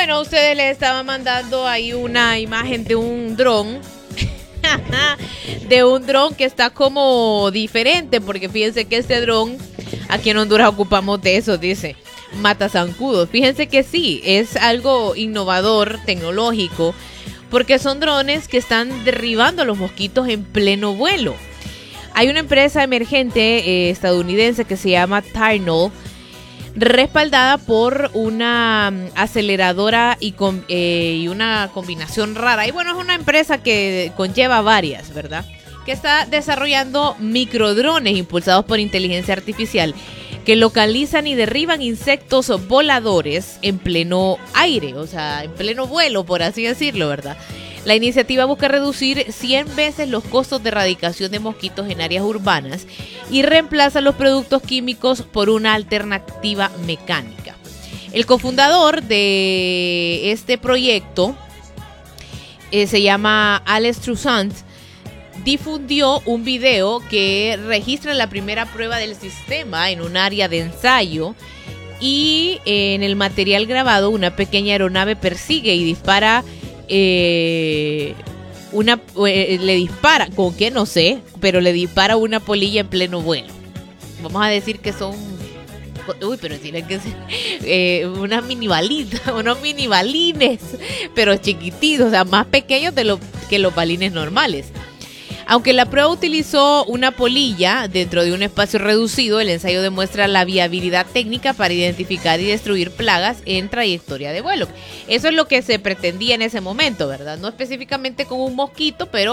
Bueno, ustedes les estaban mandando ahí una imagen de un dron. De un dron que está como diferente, porque fíjense que este dron, aquí en Honduras ocupamos de eso, dice, mata zancudos. Fíjense que sí, es algo innovador, tecnológico, porque son drones que están derribando a los mosquitos en pleno vuelo. Hay una empresa emergente estadounidense que se llama Tyrnol, respaldada por una aceleradora y una combinación rara. Y bueno, es una empresa que conlleva varias, ¿verdad? Que está desarrollando microdrones impulsados por inteligencia artificial que localizan y derriban insectos voladores en pleno aire, o sea, en pleno vuelo, por así decirlo, ¿verdad? La iniciativa busca reducir 100 veces los costos de erradicación de mosquitos en áreas urbanas y reemplaza los productos químicos por una alternativa mecánica. El cofundador de este proyecto se llama Alex Toussaint. Difundió un video que registra la primera prueba del sistema en un área de ensayo y en el material grabado una pequeña aeronave persigue y dispara le dispara, ¿con qué? No sé, pero le dispara una polilla en pleno vuelo. Vamos a decir que son, pero tienen que ser unas mini balitas, unos mini balines, pero chiquititos, o sea, más pequeños que los balines normales. Aunque la prueba utilizó una polilla dentro de un espacio reducido, el ensayo demuestra la viabilidad técnica para identificar y destruir plagas en trayectoria de vuelo. Eso es lo que se pretendía en ese momento, ¿verdad? No específicamente con un mosquito, pero